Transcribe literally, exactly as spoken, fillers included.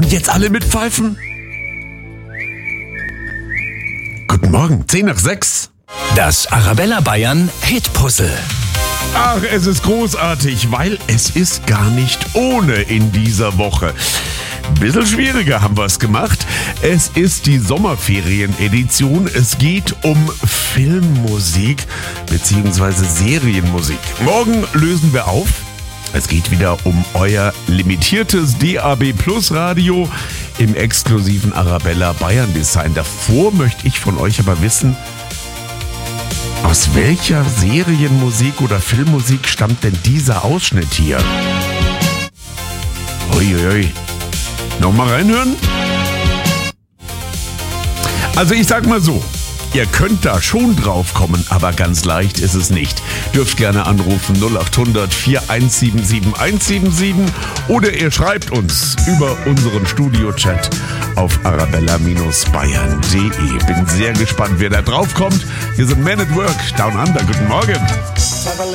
Und jetzt alle mitpfeifen? Guten Morgen, zehn nach sechs. Das Arabella Bayern Hitpuzzle. Ach, es ist großartig, weil es ist gar nicht ohne in dieser Woche. Ein bisschen schwieriger haben wir es gemacht. Es ist die Sommerferien-Edition. Es geht um Filmmusik bzw. Serienmusik. Morgen lösen wir auf. Es geht wieder um euer limitiertes D A B Plus Radio im exklusiven Arabella Bayern Design. Davor möchte ich von euch aber wissen, aus welcher Serienmusik oder Filmmusik stammt denn dieser Ausschnitt hier? Uiuiui. Nochmal reinhören? Also ich sag mal so, ihr könnt da schon drauf kommen, aber ganz leicht ist es nicht. Dürft gerne anrufen null acht hundert vier eins sieben sieben eins sieben sieben oder ihr schreibt uns über unseren Studio-Chat auf arabella Bayern punkt de. Bin sehr gespannt, wer da drauf kommt. Wir sind Men at Work, Down Under. Guten Morgen.